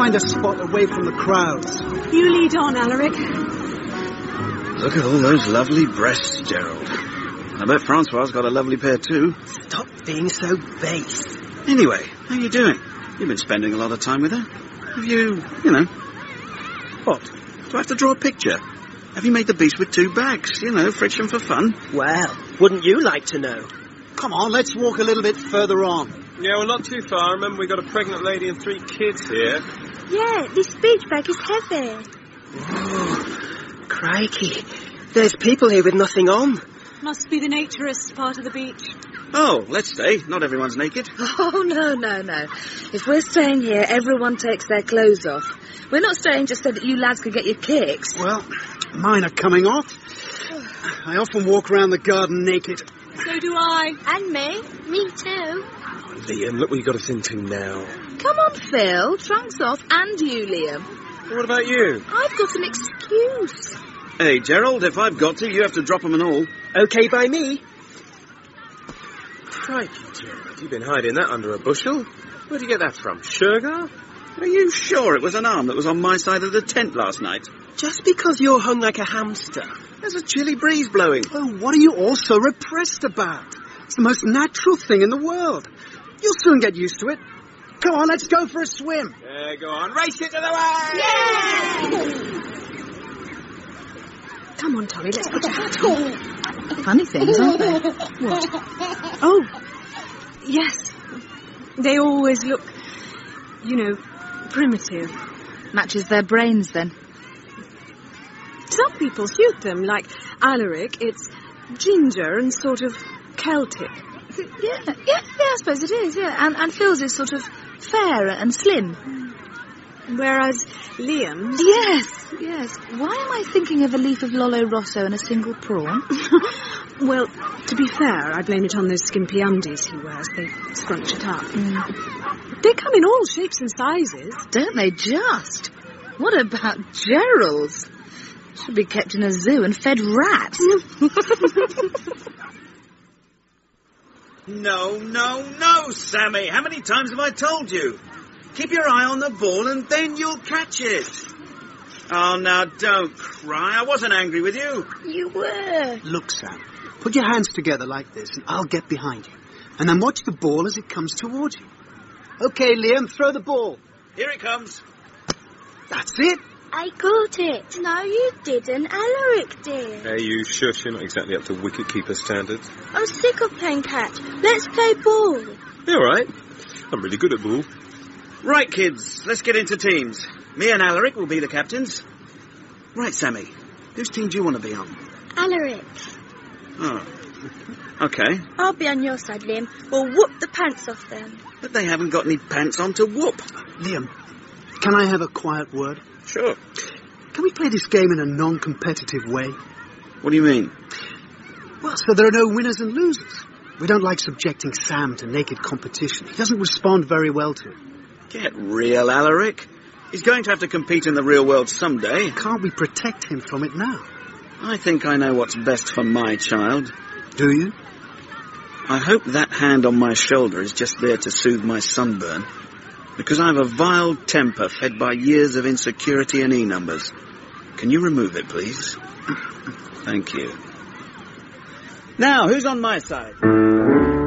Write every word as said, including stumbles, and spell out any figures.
find a spot away from the crowds. You lead on, Alaric. Look at all those lovely breasts, Gerald. I bet Francois's got a lovely pair too. Stop being so base. Anyway, how you doing? You've been spending a lot of time with her. Have you, you know... What? Do I have to draw a picture? Have you made the beast with two bags? You know, friction for fun? Well, wouldn't you like to know? Come on, let's walk a little bit further on. Yeah, well, not too far. Remember, we got a pregnant lady and three kids here. Yeah, this beach bag is heavy. Oh, crikey. There's people here with nothing on. Must be the naturist part of the beach. Oh, let's stay. Not everyone's naked. Oh, no, no, no. If we're staying here, everyone takes their clothes off. We're not staying just so that you lads could get your kicks. Well, mine are coming off. I often walk around the garden naked. So do I. And me. Me too. Liam, look what you got us into now. Come on, Phil. Trunks off. And you, Liam. Well, what about you? I've got an excuse. Hey, Gerald, if I've got to, you have to drop them and all. Okay by me. Crikey, Gerald, you've been hiding that under a bushel. Where'd you get that from? Sugar? Are you sure it was an arm that was on my side of the tent last night? Just because you're hung like a hamster. There's a chilly breeze blowing. Oh, what are you all so repressed about? It's the most natural thing in the world. You'll soon get used to it. Come on, let's go for a swim. Yeah, go on. Race it to the way! Yeah! Come on, Tommy, let's put your hat on. Funny things, aren't they? What? Oh, yes. They always look, you know, primitive. Matches their brains, then. Some people suit them, like Alaric. It's ginger and sort of Celtic. Yeah, yeah, yeah, I suppose it is, yeah. And, and Phil's is sort of fair and slim. Whereas Liam's... Yes, yes. Why am I thinking of a leaf of Lollo Rosso and a single prawn? Well, to be fair, I blame it on those skimpy undies he wears. They scrunch it up. Mm. They come in all shapes and sizes. Don't they just? What about Gerald's? Should be kept in a zoo and fed rats. No, no, no, Sammy. How many times have I told you? Keep your eye on the ball and then you'll catch it. Oh, now, don't cry. I wasn't angry with you. You were. Look, Sam, put your hands together like this and I'll get behind you. And then watch the ball as it comes towards you. Okay, Liam, throw the ball. Here it comes. That's it. I caught it. No, you didn't. Alaric did. Hey, you shush. You're not exactly up to wicket-keeper standards. I'm sick of playing catch. Let's play ball. You all right? I'm really good at ball. Right, kids, let's get into teams. Me and Alaric will be the captains. Right, Sammy, whose team do you want to be on? Alaric. Oh, okay. I'll be on your side, Liam. We'll whoop the pants off them. But they haven't got any pants on to whoop. Liam, can I have a quiet word? Sure. Can we play this game in a non-competitive way? What do you mean? Well, so there are no winners and losers. We don't like subjecting Sam to naked competition. He doesn't respond very well to it. Get real, Alaric. He's going to have to compete in the real world someday. Can't we protect him from it now? I think I know what's best for my child. Do you? I hope that hand on my shoulder is just there to soothe my sunburn. Because I have a vile temper fed by years of insecurity and E-numbers. Can you remove it, please? Thank you. Now, who's on my side?